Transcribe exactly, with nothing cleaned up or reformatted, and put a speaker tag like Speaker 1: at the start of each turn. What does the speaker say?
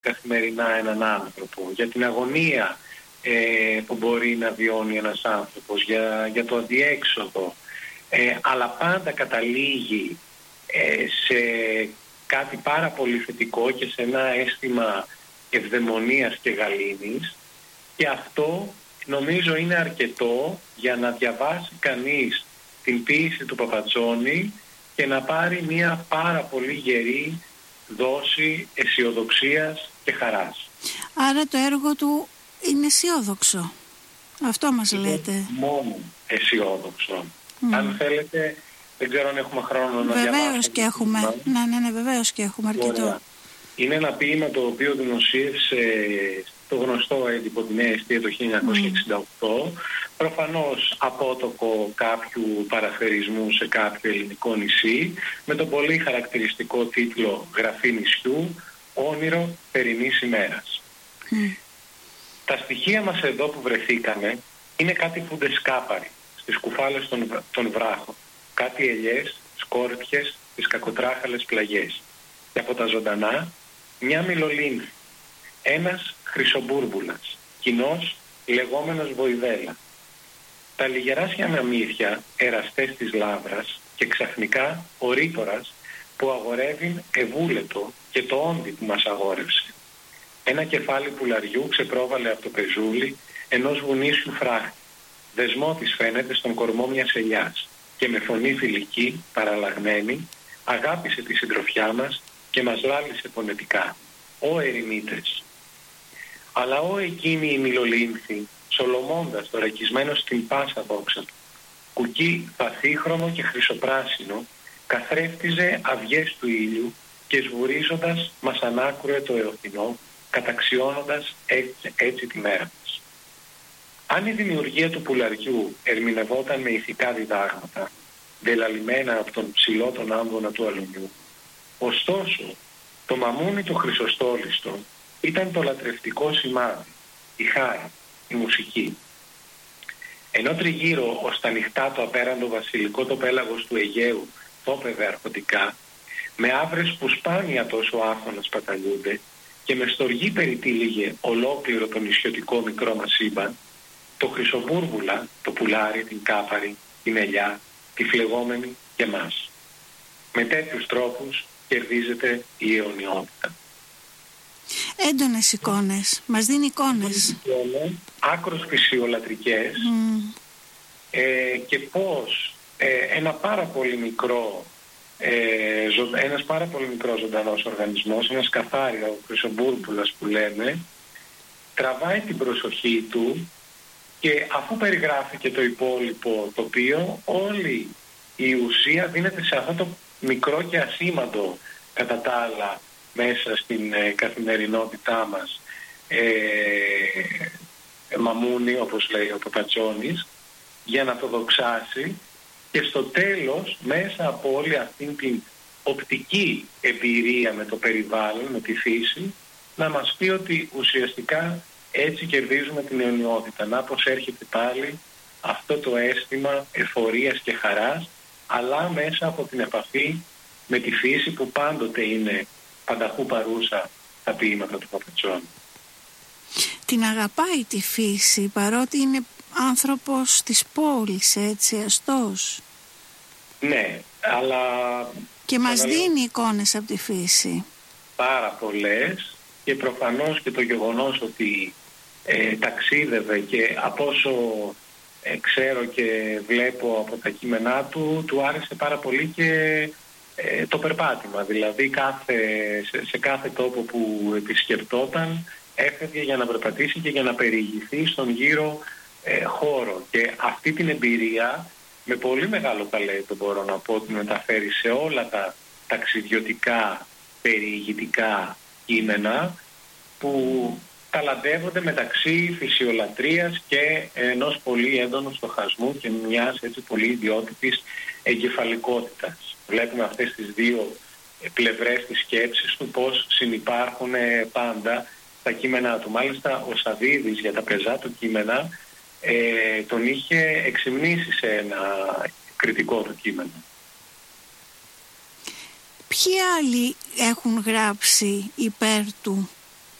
Speaker 1: καθημερινά έναν άνθρωπο, για την αγωνία ε, που μπορεί να βιώνει ένας άνθρωπος, για, για το αδιέξοδο, ε, αλλά πάντα καταλήγει ε, σε κάτι πάρα πολύ θετικό και σε ένα αίσθημα ευδαιμονίας και γαλήνης, και αυτό νομίζω είναι αρκετό για να διαβάσει κανείς την ποίηση του Παπατζόνη και να πάρει μια πάρα πολύ γερή δόση αισιοδοξίας και χαράς.
Speaker 2: Άρα το έργο του είναι αισιόδοξο. Αυτό μας
Speaker 1: είναι
Speaker 2: λέτε.
Speaker 1: Μόνο αισιόδοξο. Mm. Αν θέλετε, δεν ξέρω αν έχουμε χρόνο να
Speaker 2: βεβαίως
Speaker 1: διαβάσουμε.
Speaker 2: Και έχουμε. Ναι, ναι, ναι, βεβαίως και έχουμε αρκετό.
Speaker 1: Ωραία. Είναι ένα ποίημα το οποίο δημοσίευσε το γνωστό έντυπο τη Νέα Εστία το χίλια εννιακόσια εξήντα οκτώ, mm. προφανώς απότοκο κάποιου παραφερισμού σε κάποιο ελληνικό νησί, με τον πολύ χαρακτηριστικό τίτλο «Γραφή νησιού, όνειρο περινής ημέρας». Mm. Τα στοιχεία μας εδώ που βρεθήκαμε είναι κάτι φουντεσκάπαροι στις κουφάλες των, των βράχων, κάτι ελιές, σκόρπιες, τις κακοτράχαλες πλαγιές. Και από τα ζωντανά μια μιλολίνθη, ένας χρυσομπούρμπουλας, κοινός λεγόμενος βοηδέλα. Τα λιγεράσια μαμίθια, εραστές της λάβρας, και ξαφνικά ο ρήτορας που αγορεύει ευούλετο και το όντι που μας αγόρευσε. Ένα κεφάλι πουλαριού ξεπρόβαλε από το πεζούλι ενός βουνίσιου φράχτη. Δεσμό της φαίνεται στον κορμό μιας ελιάς και με φωνή φιλική, παραλλαγμένη, αγάπησε τη συντροφιά μας και μας λάλησε πονετικά. «Ω ερημίτες». Αλλά ω εκείνη η μιλολίνθη, σολομώντας το ρακισμένο στην πάσα δόξα του, κουκί βαθύχρωμο και χρυσοπράσινο, καθρέφτιζε αυγές του ήλιου και σβουρίζοντας μας ανάκρουε το εωθινό, καταξιώνοντας έτσι, έτσι τη μέρα μας. Αν η δημιουργία του πουλαριού ερμηνευόταν με ηθικά διδάγματα, δελαλημένα από τον ψηλό τον άμβονα του αλουνιού, ωστόσο το μαμούνι του χρυσοστόλιστο ήταν το λατρευτικό σημάδι, η χάρη, η μουσική. Ενώ τριγύρω ως τα νυχτά το απέραντο βασιλικό το πέλαγος του Αιγαίου τόπευε αρχοντικά, με άβρες που σπάνια τόσο άφθονα σπαταλιούνται και με στοργή περιτύλιγε ολόκληρο το νησιωτικό μικρό μας σύμπαν, το χρυσομπούρβουλα, το πουλάρι, την κάπαρη, την ελιά, τη φλεγόμενη και μας. Με τέτοιους τρόπους κερδίζεται η αιωνιότητα.
Speaker 2: Έντονες εικόνες, μας δίνει εικόνες.
Speaker 1: Άκρος φυσιολατρικές mm. ε, και πώς ε, ένα πάρα πολύ μικρό ε, ζω, ένας πάρα πολύ μικρός ζωντανός οργανισμός, ένας καθάριο χρυσομπούρμπουλας που λέμε, τραβάει την προσοχή του και αφού περιγράφει και το υπόλοιπο τοπίο, όλη η ουσία δίνεται σε αυτό το μικρό και ασήμαντο κατά τα άλλα μέσα στην ε, καθημερινότητά μας ε, ε, μαμούνι, όπως λέει ο Παπατζόνης, για να το δοξάσει και στο τέλος μέσα από όλη αυτή την οπτική εμπειρία με το περιβάλλον, με τη φύση, να μας πει ότι ουσιαστικά έτσι κερδίζουμε την αιωνιότητα. Να πως έρχεται πάλι αυτό το αίσθημα εφορίας και χαράς, αλλά μέσα από την επαφή με τη φύση που πάντοτε είναι πανταχού παρούσα τα ποίηματα του Παπατζόνη.
Speaker 2: Την αγαπάει τη φύση, παρότι είναι άνθρωπος της πόλης, έτσι, αστός.
Speaker 1: Ναι, αλλά...
Speaker 2: Και μας δίνει εικόνες από τη φύση.
Speaker 1: Πάρα πολλές, και προφανώς και το γεγονός ότι ε, ταξίδευε και από όσο ε, ξέρω και βλέπω από τα κείμενά του, του άρεσε πάρα πολύ και ε, το περπάτημα. Δηλαδή κάθε, σε, σε κάθε τόπο που επισκεπτόταν έφευγε για να περπατήσει και για να περιηγηθεί στον γύρο ε, χώρο. Και αυτή την εμπειρία με πολύ μεγάλο ταλέντο, μπορώ να πω, ότι μεταφέρει σε όλα τα ταξιδιωτικά, περιηγητικά κείμενα που ταλαντεύονται μεταξύ φυσιολατρίας και ενός πολύ έντονου στοχασμού και μιας έτσι πολύ ιδιότυπης εγκεφαλικότητας. Βλέπουμε αυτές τις δύο πλευρές της σκέψης του πώς συνυπάρχουν πάντα στα κείμενά του. Μάλιστα ο Σαββίδης για τα πεζά του κείμενα ε, τον είχε εξυμνήσει σε ένα κριτικό του κείμενο.
Speaker 2: Ποιοι άλλοι έχουν γράψει υπέρ του?